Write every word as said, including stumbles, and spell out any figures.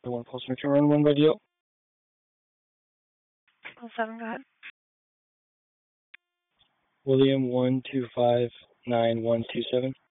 The one close to run one by D L. Oh, seven, go ahead. William one two five nine one two seven.